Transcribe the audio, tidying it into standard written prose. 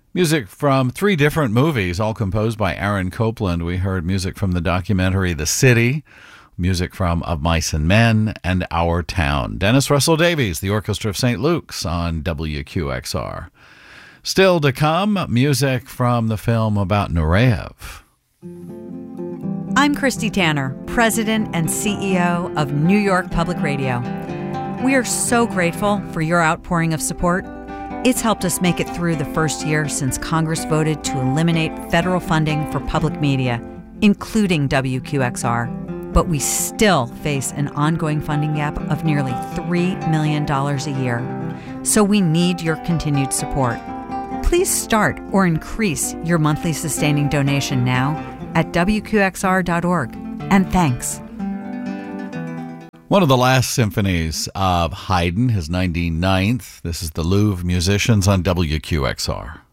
Music from three different movies, all composed by Aaron Copland. We heard music from the documentary The City, music from Of Mice and Men, and Our Town. Dennis Russell Davies, the Orchestra of St. Luke's on WQXR. Still to come, music from the film about Nureyev. I'm Christy Tanner, President and CEO of New York Public Radio. We are so grateful for your outpouring of support. It's helped us make it through the first year since Congress voted to eliminate federal funding for public media, including WQXR. But we still face an ongoing funding gap of nearly $3 million a year. So we need your continued support. Please start or increase your monthly sustaining donation now at WQXR.org. And thanks. One of the last symphonies of Haydn, his 99th. This is the Louvre Musicians on WQXR.